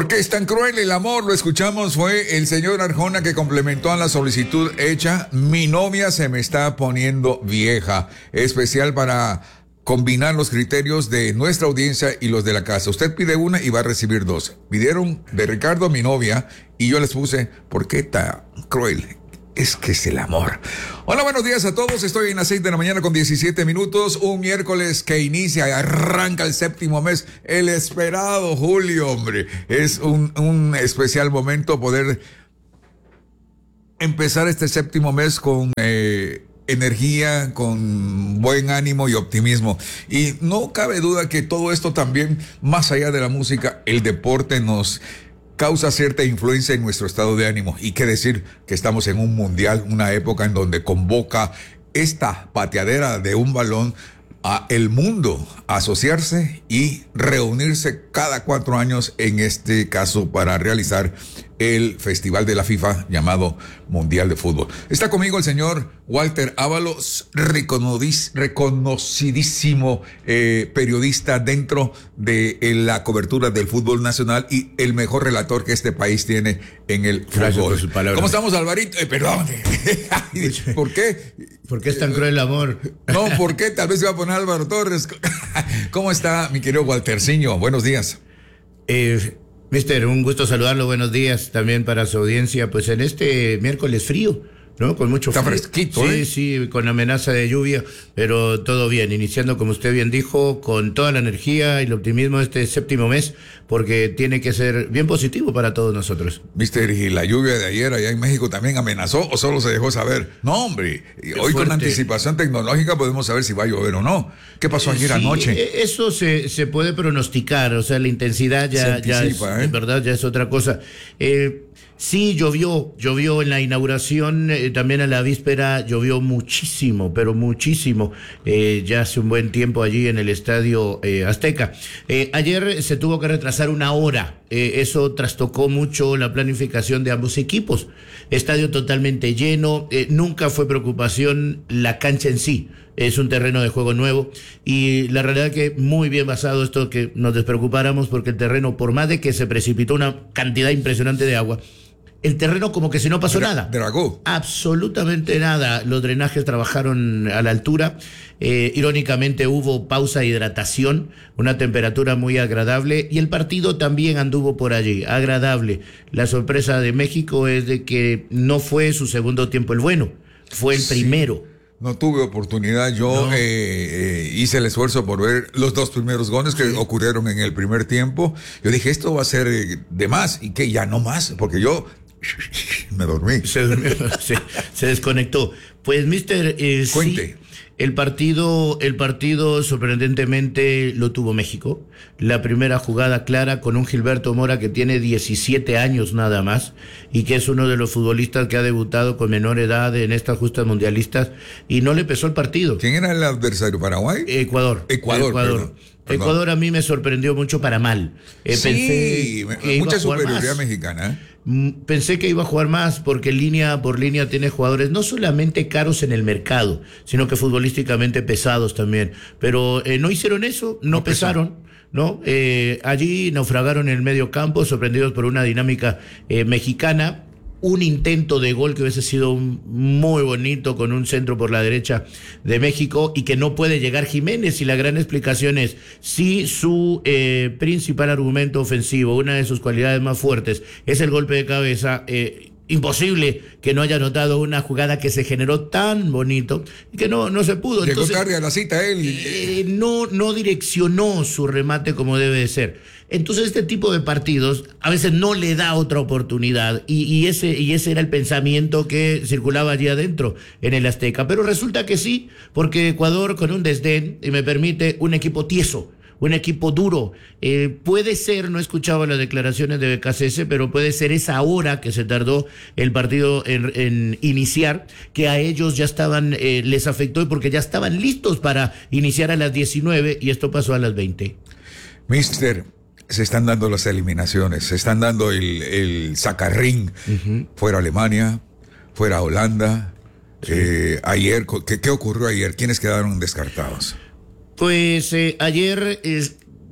¿Por qué es tan cruel el amor? Lo escuchamos, fue el señor Arjona que complementó a la solicitud hecha. Mi novia se me está poniendo vieja. Especial para combinar los criterios de nuestra audiencia y los de la casa. Usted pide una y va a recibir dos. Pidieron de Ricardo, mi novia, y yo les puse, ¿por qué tan cruel? Es que es el amor. Hola, buenos días a todos. Estoy en las 6 de la mañana con 17 minutos. Un miércoles que inicia, arranca el séptimo mes. El esperado julio, hombre. Es un especial momento poder empezar este séptimo mes con energía, con buen ánimo y optimismo. Y no cabe duda que todo esto también, más allá de la música, el deporte nos causa cierta influencia en nuestro estado de ánimo. Y qué decir que estamos en un mundial, una época en donde convoca esta pateadera de un balón a el mundo a asociarse y reunirse cada 4 años, en este caso para realizar el festival de la FIFA llamado Mundial de Fútbol. Está conmigo el señor Walter Ábalos, reconocidísimo periodista dentro de la cobertura del fútbol nacional y el mejor relator que este país tiene en el fútbol. Por su palabra. ¿Cómo estamos, Alvarito? Perdón. ¿Por qué? ¿Por qué es tan cruel el amor? No, ¿por qué? Tal vez se va a poner Álvaro Torres. ¿Cómo está, mi querido Walterciño? Buenos días. Mister, un gusto saludarlo, buenos días también para su audiencia, pues en este miércoles frío, ¿no? Con mucho frío. Está fresquito, sí, sí, con amenaza de lluvia, pero todo bien, iniciando, como usted bien dijo, con toda la energía y el optimismo de este séptimo mes, porque tiene que ser bien positivo para todos nosotros. Mister, ¿y la lluvia de ayer allá en México también amenazó o solo se dejó saber? No, hombre, hoy con anticipación tecnológica podemos saber si va a llover o no. ¿Qué pasó ayer anoche? Eso se puede pronosticar, o sea, la intensidad ya anticipa, es, en verdad, ya es otra cosa. Sí, llovió en la inauguración, también a la víspera llovió muchísimo, pero muchísimo, ya hace un buen tiempo allí en el Estadio Azteca. Ayer se tuvo que retrasar 1 hora, eso trastocó mucho la planificación de ambos equipos. Estadio totalmente lleno, nunca fue preocupación la cancha en sí. Es un terreno de juego nuevo y la realidad que muy bien basado esto que nos despreocupáramos porque el terreno, por más de que se precipitó una cantidad impresionante de agua, el terreno como que si no pasó nada. Dragó. Absolutamente nada. Los drenajes trabajaron a la altura. Irónicamente hubo pausa de hidratación, una temperatura muy agradable y el partido también anduvo por allí, agradable. La sorpresa de México es de que no fue su segundo tiempo el bueno, fue el primero. No tuve oportunidad, yo hice el esfuerzo por ver los 2 primeros goles que ocurrieron en el primer tiempo. Yo dije, esto va a ser de más, y que ya no más, porque yo me dormí. Se desconectó. Pues, mister, cuente. Sí, el partido sorprendentemente lo tuvo México. La primera jugada clara con un Gilberto Mora que tiene 17 años nada más y que es uno de los futbolistas que ha debutado con menor edad en estas justas mundialistas y no le pesó el partido. ¿Quién era el adversario? ¿Paraguay? Ecuador. Perdón. Ecuador a mí me sorprendió mucho para mal. Sí, mucha superioridad mexicana. Pensé que iba a jugar más porque línea por línea tiene jugadores no solamente caros en el mercado, sino que futbolísticamente pesados también. Pero no hicieron eso, no pesaron, ¿no? Allí naufragaron en el medio campo, sorprendidos por una dinámica mexicana. Un intento de gol que hubiese sido muy bonito con un centro por la derecha de México y que no puede llegar Jiménez, y la gran explicación es si su principal argumento ofensivo, una de sus cualidades más fuertes es el golpe de cabeza, imposible que no haya notado una jugada que se generó tan bonito y que no se pudo. Llegó tarde a la cita él. No direccionó su remate como debe de ser. Entonces este tipo de partidos a veces no le da otra oportunidad y ese era el pensamiento que circulaba allí adentro en el Azteca. Pero resulta que sí, porque Ecuador con un desdén, y me permite, un equipo tieso, un equipo duro. Puede ser, no escuchaba las declaraciones de BKCS, pero puede ser esa hora que se tardó el partido en iniciar, que a ellos ya estaban, les afectó porque ya estaban listos para iniciar a las 19 y esto pasó a las 20. Mister, se están dando las eliminaciones, se están dando el sacarrín. Fuera Alemania, fuera Holanda. Sí. Ayer, ¿qué ocurrió ayer? ¿Quiénes quedaron descartados? Pues ayer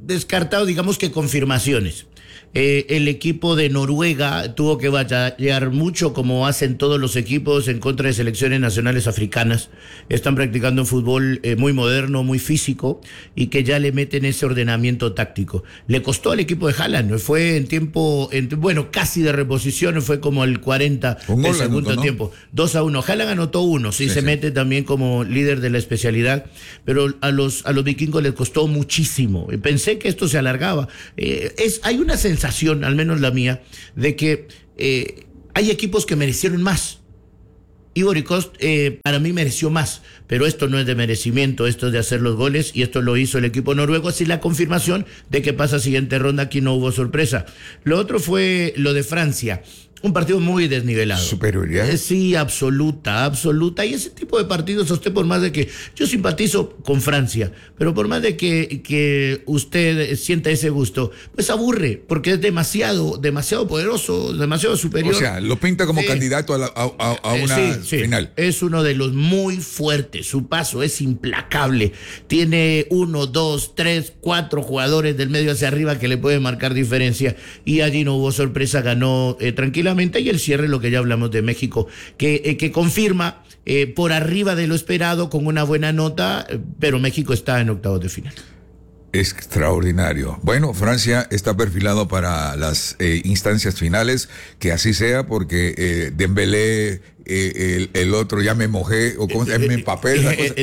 descartado, digamos que confirmaciones. El equipo de Noruega tuvo que batallar mucho, como hacen todos los equipos, en contra de selecciones nacionales africanas. Están practicando un fútbol muy moderno, muy físico, y que ya le meten ese ordenamiento táctico. Le costó al equipo de Haaland, fue en tiempo, casi de reposición, fue como el 40 del segundo tiempo. 2-1. Haaland anotó uno, sí, se mete también como líder de la especialidad, pero a los vikingos les costó muchísimo. Pensé que esto se alargaba. Hay una sensación, al menos la mía, de que hay equipos que merecieron más. Ivory Coast para mí mereció más, pero esto no es de merecimiento, esto es de hacer los goles, y esto lo hizo el equipo noruego, así la confirmación de que pasa a siguiente ronda. Aquí no hubo sorpresa. Lo otro fue lo de Francia. Un partido muy desnivelado. ¿Superioridad? Sí, absoluta. Y ese tipo de partidos, a usted, por más de que yo simpatizo con Francia, pero por más de que usted sienta ese gusto, pues aburre, porque es demasiado poderoso, demasiado superior. O sea, lo pinta como candidato a una final. Es uno de los muy fuertes. Su paso es implacable. Tiene 1, 2, 3, 4 jugadores del medio hacia arriba que le pueden marcar diferencia. Y allí no hubo sorpresa, ganó tranquilamente. Y el cierre, lo que ya hablamos de México, que confirma por arriba de lo esperado con una buena nota, pero México está en octavos de final. Extraordinario. Bueno, Francia está perfilado para las instancias finales, que así sea, porque Dembélé, el otro, ya me mojé, o me empapé.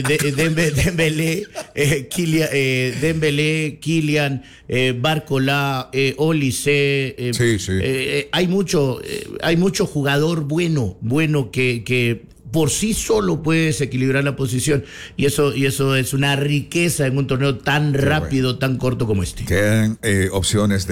Dembélé, Kylian, Barcola, Olise. Hay mucho jugador bueno que por sí solo puede desequilibrar la posición, y eso es una riqueza en un torneo tan rápido, tan corto como este. Quedan opciones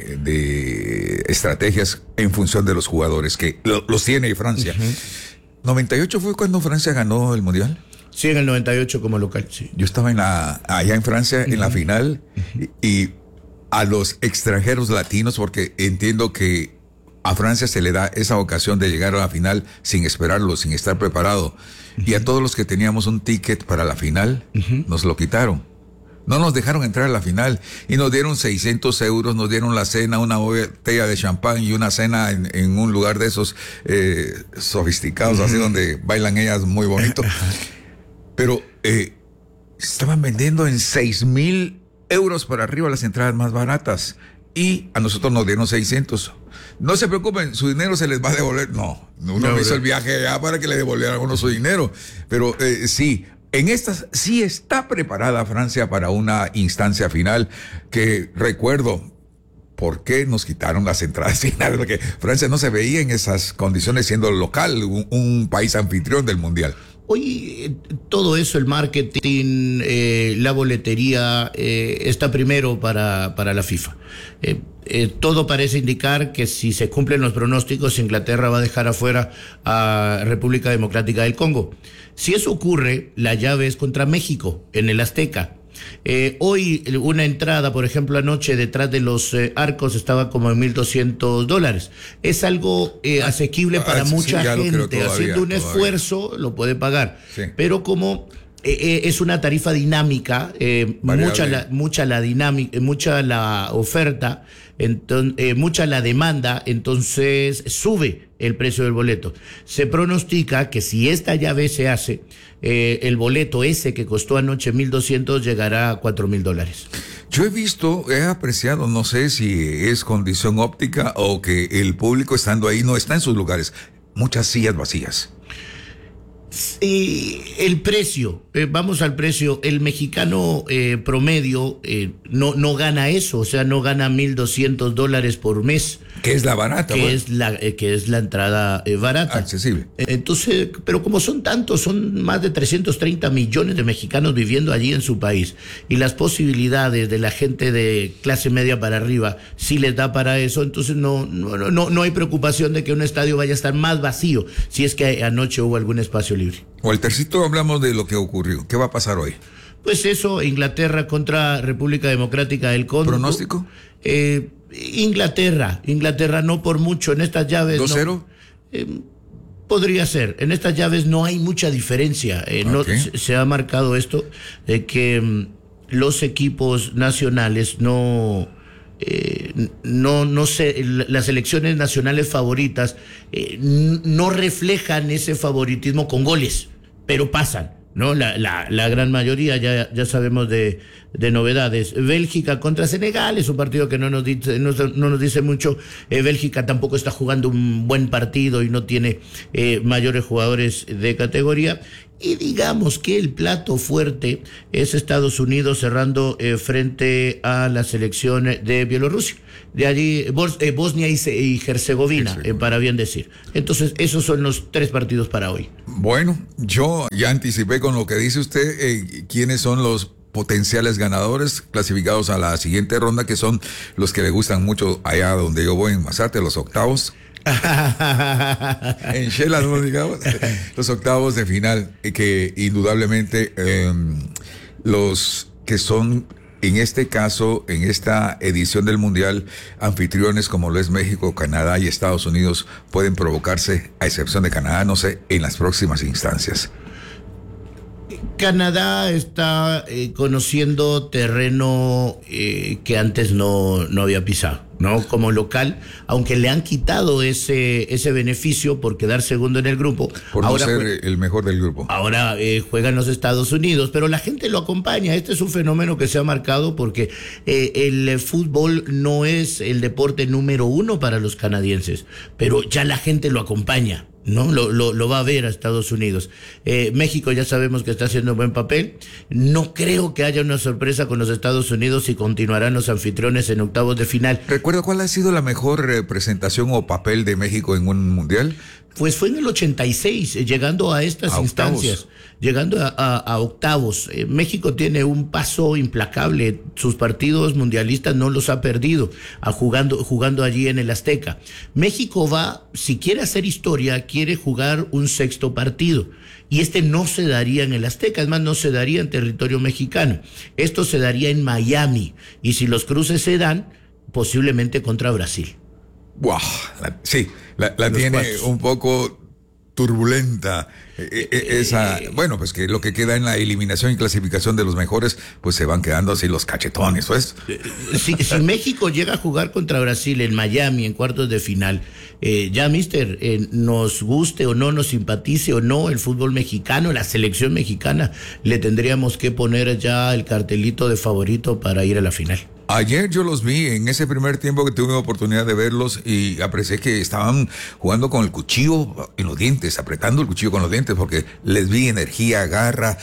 de estrategias en función de los jugadores, que los tiene Francia. 98 fue cuando Francia ganó el Mundial. Sí, en el 98 como local, sí. Yo estaba allá en Francia en la final, y a los extranjeros latinos, porque entiendo que a Francia se le da esa ocasión de llegar a la final sin esperarlo, sin estar preparado. Y a todos los que teníamos un ticket para la final, nos lo quitaron. No nos dejaron entrar a la final, y nos dieron 600 euros, nos dieron la cena, una botella de champán y una cena en un lugar de esos sofisticados, así donde bailan ellas muy bonito. Pero estaban vendiendo en 6,000 euros para arriba las entradas más baratas, y a nosotros nos dieron 600. No se preocupen, su dinero se les va a devolver. No hizo el viaje allá para que le devolvieran a uno su dinero. Pero sí, en estas sí está preparada Francia para una instancia final, que recuerdo por qué nos quitaron las entradas finales, porque Francia no se veía en esas condiciones siendo local, un país anfitrión del Mundial. Hoy todo eso, el marketing, la boletería, está primero para la FIFA. Todo parece indicar que si se cumplen los pronósticos, Inglaterra va a dejar afuera a República Democrática del Congo. Si eso ocurre, la llave es contra México, en el Azteca. Hoy una entrada, por ejemplo, anoche detrás de los arcos estaba como en $1,200. Es algo asequible para mucha gente. Haciendo un esfuerzo lo puede pagar. Sí. Pero como es una tarifa dinámica, mucha la oferta, mucha la demanda, entonces sube el precio del boleto. Se pronostica que si esta llave se hace, el boleto ese que costó anoche $1,200 llegará a $4,000. Yo he apreciado, no sé si es condición óptica o que el público estando ahí no está en sus lugares, muchas sillas vacías. El precio, vamos al precio. El mexicano promedio no gana eso, o sea, no gana $1,200 por mes. Que es la barata. Que es la entrada barata. Accesible. Entonces, pero como son tantos, son más de 330 millones de mexicanos viviendo allí en su país, y las posibilidades de la gente de clase media para arriba sí les da para eso, entonces no hay preocupación de que un estadio vaya a estar más vacío si es que anoche hubo algún espacio libre. Waltercito, hablamos de lo que ocurrió. ¿Qué va a pasar hoy? Pues eso, Inglaterra contra República Democrática del Congo. ¿Pronóstico? Inglaterra no por mucho en estas llaves. ¿2-0? Podría ser. En estas llaves no hay mucha diferencia. Okay. Se ha marcado esto de que los equipos nacionales las selecciones nacionales favoritas no reflejan ese favoritismo con goles, pero pasan, ¿no? La gran mayoría, ya sabemos de novedades. Bélgica contra Senegal es un partido que no nos dice mucho. Bélgica tampoco está jugando un buen partido y no tiene mayores jugadores de categoría. Y digamos que el plato fuerte es Estados Unidos cerrando frente a la selección de Bielorrusia. De allí Bosnia y Herzegovina, para bien decir. Entonces, esos son los 3 partidos para hoy. Bueno, yo ya anticipé con lo que dice usted quiénes son los potenciales ganadores clasificados a la siguiente ronda, que son los que le gustan mucho allá donde yo voy, en Mazate, los octavos. En Shela, ¿no? Digamos, los octavos de final, que indudablemente los que son, en este caso, en esta edición del Mundial, anfitriones como lo es México, Canadá y Estados Unidos, pueden provocarse, a excepción de Canadá, no sé, en las próximas instancias. Canadá está conociendo terreno que antes no había pisado, ¿no? Como local, aunque le han quitado ese beneficio por quedar segundo en el grupo. Por ahora no ser el mejor del grupo. Ahora juegan los Estados Unidos, pero la gente lo acompaña. Este es un fenómeno que se ha marcado porque el fútbol no es el deporte número 1 para los canadienses, pero ya la gente lo acompaña, ¿no? Lo va a ver a Estados Unidos. México ya sabemos que está haciendo un buen papel. No creo que haya una sorpresa con los Estados Unidos y continuarán los anfitriones en octavos de final. ¿Recuerda cuál ha sido la mejor presentación o papel de México en un mundial? Pues fue en el 86, llegando a estas instancias, llegando a octavos. México tiene un paso implacable. Sus partidos mundialistas no los ha perdido, jugando allí en el Azteca. México va, si quiere hacer historia, quiere jugar un 6º partido. Y este no se daría en el Azteca, es más, no se daría en territorio mexicano. Esto se daría en Miami. Y si los cruces se dan, posiblemente contra Brasil. Wow, sí, la tiene cuartos. Un poco turbulenta esa, bueno, pues que lo que queda en la eliminación y clasificación de los mejores, pues se van quedando así los cachetones, pues. Si México llega a jugar contra Brasil en Miami en cuartos de final, ya mister, nos guste o no, nos simpatice o no el fútbol mexicano, la selección mexicana, le tendríamos que poner ya el cartelito de favorito para ir a la final. Ayer yo los vi en ese primer tiempo que tuve oportunidad de verlos y aprecié que estaban jugando con el cuchillo en los dientes, apretando el cuchillo con los dientes, porque les vi energía, garra,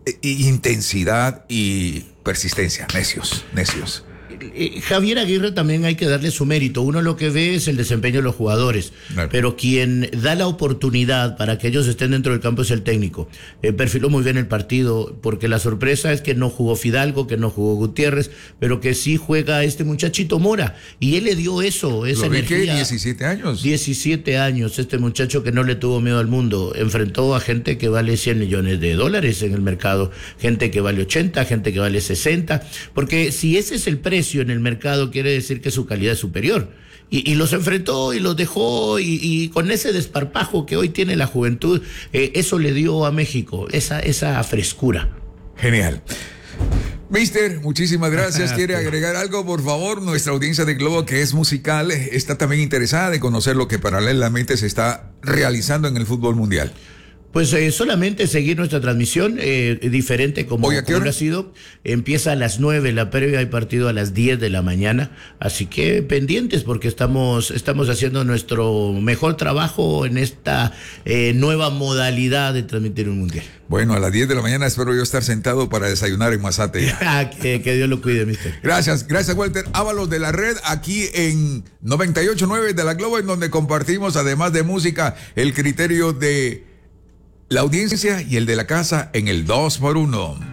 intensidad y persistencia. Necios. Javier Aguirre también hay que darle su mérito. Uno lo que ve es el desempeño de los jugadores, pero quien da la oportunidad para que ellos estén dentro del campo es el técnico. Perfiló muy bien el partido, porque la sorpresa es que no jugó Fidalgo, que no jugó Gutiérrez, pero que sí juega este muchachito Mora, y él le dio esa energía. 17 años. 17 años, este muchacho que no le tuvo miedo al mundo, enfrentó a gente que vale $100 millones en el mercado, gente que vale 80, gente que vale 60, porque si ese es el precio en el mercado, quiere decir que su calidad es superior. Y los enfrentó y los dejó, y con ese desparpajo que hoy tiene la juventud, eso le dio a México esa frescura. Genial. Mister, muchísimas gracias. ¿Quiere agregar algo, por favor? Nuestra audiencia de Globo, que es musical, está también interesada en conocer lo que paralelamente se está realizando en el fútbol mundial. Pues solamente seguir nuestra transmisión, diferente como ha sido. Empieza a las 9, la previa, hay partido a las 10 de la mañana. Así que pendientes, porque estamos haciendo nuestro mejor trabajo en esta nueva modalidad de transmitir un mundial. Bueno, a las 10 de la mañana espero yo estar sentado para desayunar en Mazate. Que Dios lo cuide, mister. Gracias, Walter Ábalos de la Red, aquí en 98.9 de la Globo, en donde compartimos, además de música, el criterio de la audiencia y el de la casa en el 2x1.